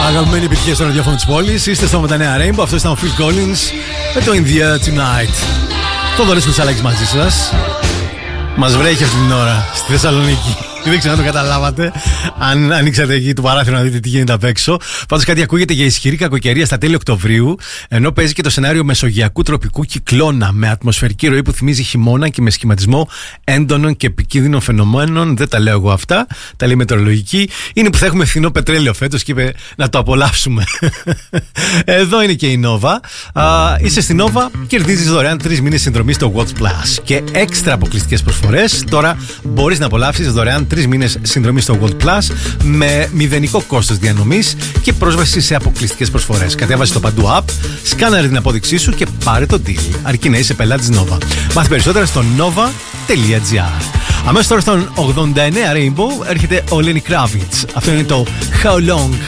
Αγαπημένη επιτυχία στο ραδιόφωνο της πόλης. Είστε στο με τα νέα Rainbow. Αυτό ήταν ο Phil Collins με το India Tonight. Θοδωρής Κουτσαλάκης μαζί σας. Μας βρέχει αυτή την ώρα στη Θεσσαλονίκη. Δεν ξέρω αν το καταλάβατε. Αν ανοίξατε εκεί το παράθυρο να δείτε τι γίνεται απ' έξω. Πάντως κάτι ακούγεται για ισχυρή κακοκαιρία στα τέλη Οκτωβρίου. Ενώ παίζει και το σενάριο μεσογειακού τροπικού κυκλώνα με ατμοσφαιρική ροή που θυμίζει χειμώνα και με σχηματισμό έντονων και επικίνδυνων φαινομένων. Δεν τα λέω εγώ αυτά. Τα λέει μετεωρολογική. Είναι που θα έχουμε φθηνό πετρέλαιο φέτος και είπε να το απολαύσουμε. Εδώ είναι και η Nova. Είσαι στην Nova, κερδίζεις δωρεάν 3 μήνες συνδρομή στο Watch Plus και έξτρα αποκλειστικές προσφορές. Τώρα μπορείς να απολαύσεις δωρεάν 3 μήνες συνδρομή στο World Plus με μηδενικό κόστος διανομής και πρόσβαση σε αποκλειστικές προσφορές. Κατέβασε το παντού app, σκάναρε την απόδειξή σου και πάρε το deal. Αρκεί να είσαι πελάτης Nova. Μάθει περισσότερα στο nova.gr. Αμέσως τώρα στον 89 Rainbow έρχεται ο Lenny Kravitz. Αυτό είναι το How Long